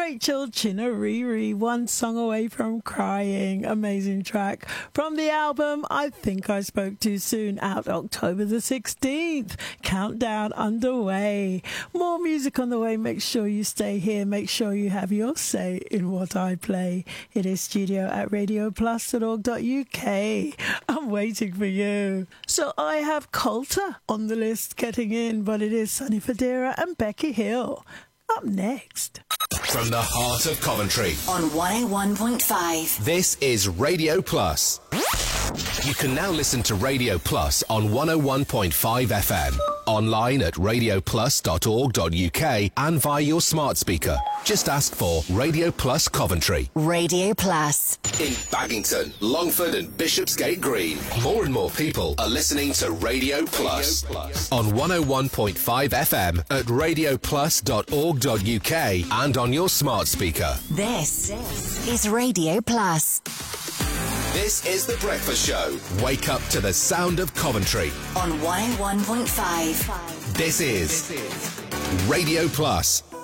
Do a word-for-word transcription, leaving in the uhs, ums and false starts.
Rachel Chinariri, One Song Away from Crying. Amazing track from the album I Think I Spoke Too Soon, out October the sixteenth. Countdown underway. More music on the way. Make sure you stay here. Make sure you have your say in what I play. It is studio at radio plus dot org dot U K. I'm waiting for you. So I have Coulter on the list getting in, but it is Sonny Fodera and Becky Hill up next. From the heart of Coventry on one oh one point five. This is Radio Plus. You can now listen to Radio Plus on one oh one point five F M, online at radio plus dot org dot U K and via your smart speaker. Just ask for Radio Plus Coventry. Radio Plus. In Baggington, Longford and Bishopsgate Green, more and more people are listening to Radio Plus, Radio Plus. On one oh one point five F M at radio plus dot org dot U K and on your smart speaker. This, this is Radio Plus. This is The Breakfast Show. Wake up to the sound of Coventry. On one oh one point five. This is Radio Plus.